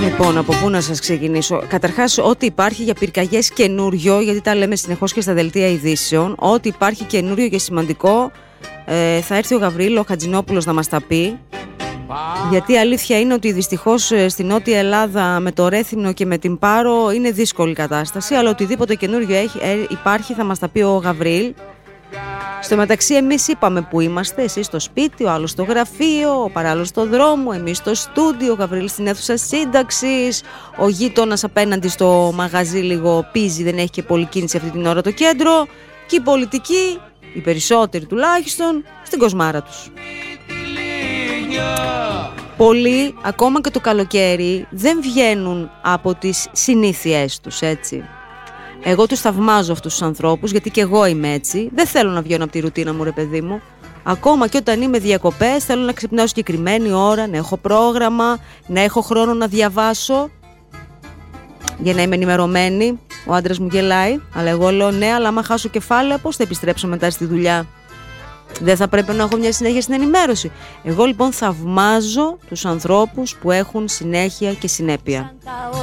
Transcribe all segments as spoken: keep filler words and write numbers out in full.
Λοιπόν, από πού να σας ξεκινήσω? Καταρχάς, ό,τι υπάρχει για πυρκαγιές καινούριο, γιατί τα λέμε συνεχώς και στα δελτία ειδήσεων, ό,τι υπάρχει καινούριο και σημαντικό, ε, θα έρθει ο Γαβρίλ, ο Χατζηνόπουλος, να μας τα πει. Γιατί η αλήθεια είναι ότι δυστυχώς στην Νότια Ελλάδα με το Ρέθυμνο και με την Πάρο είναι δύσκολη κατάσταση, αλλά οτιδήποτε καινούριο έχει, ε, υπάρχει θα μας τα πει ο Γαβρίλ. Στο μεταξύ, εμείς είπαμε που είμαστε, εσείς στο σπίτι, ο άλλος στο γραφείο, ο παράλληλος στο δρόμο, εμείς στο στούντιο, ο Γαβρίλης στην αίθουσα σύνταξης, ο γείτονας απέναντι στο μαγαζί λίγο πίζει, δεν έχει και πολλή κίνηση αυτή την ώρα το κέντρο, και οι πολιτικοί, οι περισσότεροι τουλάχιστον, στην κοσμάρα τους. Πολλοί, ακόμα και το καλοκαίρι, δεν βγαίνουν από τις συνήθειές τους, έτσι. Εγώ τους θαυμάζω αυτούς τους ανθρώπους, γιατί και εγώ είμαι έτσι. Δεν θέλω να βγαίνω από τη ρουτίνα μου, ρε παιδί μου. Ακόμα και όταν είμαι διακοπές, θέλω να ξυπνάω συγκεκριμένη ώρα, να έχω πρόγραμμα, να έχω χρόνο να διαβάσω, για να είμαι ενημερωμένη. Ο άντρας μου γελάει, αλλά εγώ λέω ναι, αλλά άμα χάσω κεφάλαιο, πώς θα επιστρέψω μετά στη δουλειά? Δεν θα πρέπει να έχω μια συνέχεια στην ενημέρωση? Εγώ λοιπόν θαυμάζω τους ανθρώπους που έχουν συνέχεια και συνέπεια.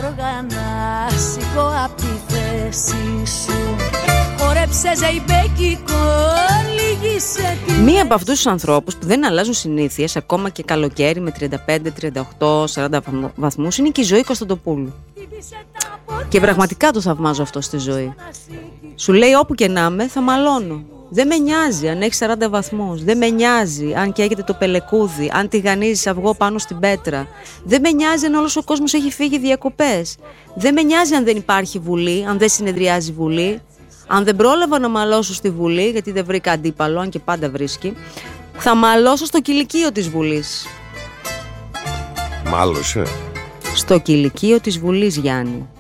Μία από αυτούς τους ανθρώπους που δεν αλλάζουν συνήθειες, ακόμα και καλοκαίρι με τριάντα πέντε, τριάντα οκτώ, σαράντα βαθμούς, είναι και η Ζωή Κωνσταντοπούλου. Και πραγματικά το θαυμάζω αυτό στη ζωή. Σου λέει όπου και να είμαι θα μαλώνω. Δεν με νοιάζει αν έχει σαράντα βαθμούς, δεν με νοιάζει αν καίγεται το πελεκούδι, αν τηγανίζεις αυγό πάνω στην πέτρα. Δεν με νοιάζει αν όλος ο κόσμος έχει φύγει διακοπές. Δεν με νοιάζει αν δεν υπάρχει Βουλή, αν δεν συνεδριάζει Βουλή. Αν δεν πρόλαβα να μαλώσω στη Βουλή, γιατί δεν βρήκα αντίπαλο, αν και πάντα βρίσκει, θα μαλώσω στο κηλικείο της Βουλής. Μάλωσε. Στο κηλικείο της Βουλής, Γιάννη.